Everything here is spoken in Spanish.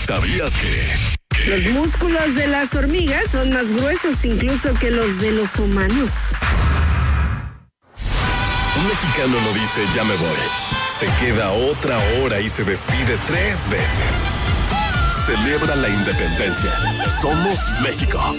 ¿Sabías que? Los músculos de las hormigas son más gruesos incluso que los de los humanos. Un mexicano no dice ya me voy. Se queda otra hora y se despide 3 veces. Celebra la independencia. Somos México.